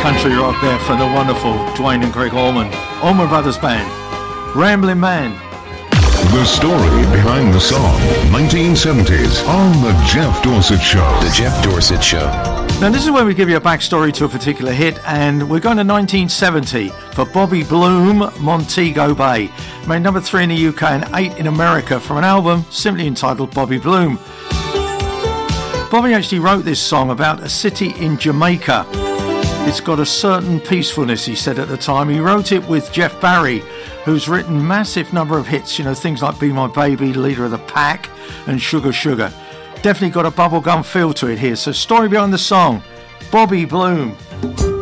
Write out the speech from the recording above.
Country rock there from the wonderful Dwayne and Greg Allman Brothers Band. Ramblin' Man. The story behind the song, 1970s, on The Jeff Dorsett Show. The Jeff Dorsett Show. Now this is where we give you a backstory to a particular hit, and we're going to 1970 for Bobby Bloom, Montego Bay. Made number 3 in the UK and 8 in America from an album simply entitled Bobby Bloom. Bobby actually wrote this song about a city in Jamaica. It's got a certain peacefulness, he said at the time. He wrote it with Jeff Barry, who's written massive number of hits, things like Be My Baby, Leader of the Pack and Sugar Sugar. Definitely got a bubblegum feel to it here. So story behind the song, Bobby Bloom.